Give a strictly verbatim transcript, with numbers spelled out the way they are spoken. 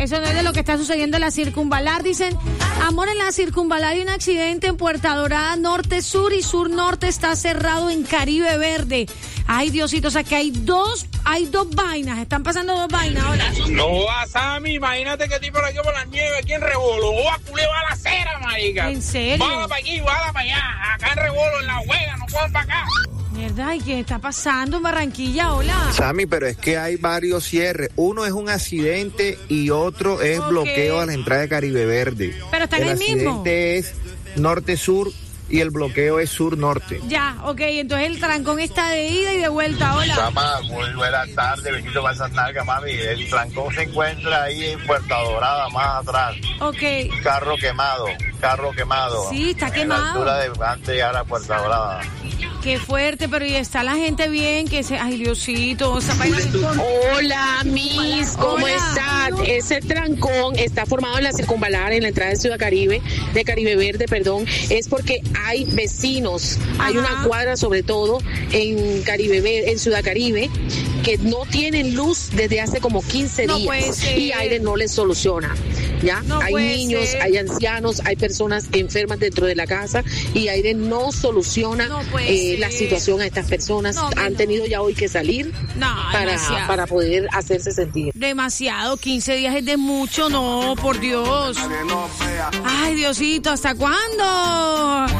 Eso no es de lo que está sucediendo en la Circunvalar. Dicen, amor, en la Circunvalar hay un accidente en Puerta Dorada, norte, sur y sur norte está cerrado en Caribe Verde. Ay, Diosito, o sea que hay dos, hay dos vainas, están pasando dos vainas ahora. No va, Sammy, imagínate que estoy por aquí por la nieve, aquí en Rebolo. O a culé va a la acera, marica. ¿En serio? Bala para aquí, bala para allá. Acá en Rebolo, en La Huega, no pueden para acá. Mierda, ¿y qué está pasando en Barranquilla? Hola. Sammy, pero es que hay varios cierres. Uno es un accidente y otro es Ok. bloqueo a la entrada de Caribe Verde. Pero está en el mismo. El accidente es norte-sur y el bloqueo es sur-norte. Ya, ok, entonces el trancón está de ida y de vuelta, hola. Chama, muy buenas tardes, besito para esas nalgas, mami. El trancón se encuentra ahí en Puerta Dorada, más atrás. Ok. Carro quemado, carro quemado. Sí, está en quemado. la altura de antes de llegar a Puerta Dorada. Qué fuerte, pero y está la gente bien, que se... Ay, Diosito, esa vaina- Hola, Miss, ¿cómo Hola. estás? Ese trancón está formado en la Circunvalar, en la entrada de Ciudad Caribe, de Caribe Verde, perdón, es porque hay vecinos, hay Ajá. una cuadra sobre todo en Caribe Ver- en Ciudad Caribe, que no tienen luz desde hace como quince No puede días ser. y aire no les soluciona. ¿Ya? No hay puede niños, ser. hay ancianos, hay personas enfermas dentro de la casa y aire no soluciona No puede eh, la ser. situación a estas personas. No, Han no. tenido ya hoy que salir No, para, demasiado. para poder hacerse sentir. Demasiado, quince días es de mucho, no, por Dios. Ay, Diosito, ¿hasta cuándo?